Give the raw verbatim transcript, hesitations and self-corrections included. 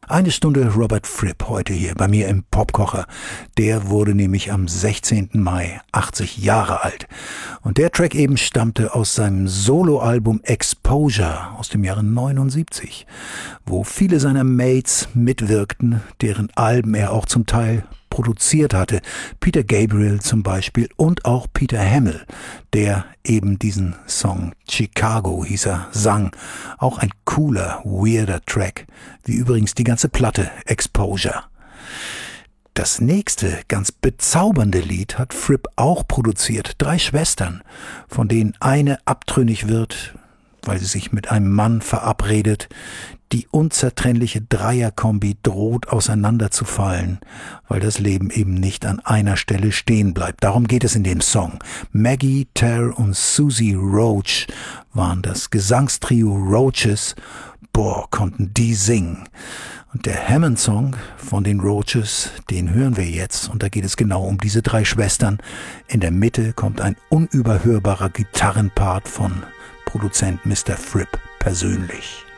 Eine Stunde Robert Fripp heute hier bei mir im Popkocher. Der wurde nämlich am sechzehnten Mai achtzig Jahre alt. Und der Track eben stammte aus seinem Soloalbum Exposure aus dem Jahre neunundsiebzig, wo viele seiner Mates mitwirkten, deren Alben er auch zum Teil produziert hatte. Peter Gabriel zum Beispiel und auch Peter Hamill, der eben diesen Song Chicago hieß er, sang. Auch ein cooler, weirder Track, wie übrigens die ganze Platte Exposure. Das nächste, ganz bezaubernde Lied hat Fripp auch produziert. Drei Schwestern, von denen eine abtrünnig wird, weil sie sich mit einem Mann verabredet. Die unzertrennliche Dreierkombi droht auseinanderzufallen, weil das Leben eben nicht an einer Stelle stehen bleibt. Darum geht es in dem Song. Maggie, Ter und Susie Roach waren das Gesangstrio Roaches. Boah, konnten die singen. Und der Hammond-Song von den Roaches, den hören wir jetzt. Und da geht es genau um diese drei Schwestern. In der Mitte kommt ein unüberhörbarer Gitarrenpart von Produzent Mister Fripp persönlich.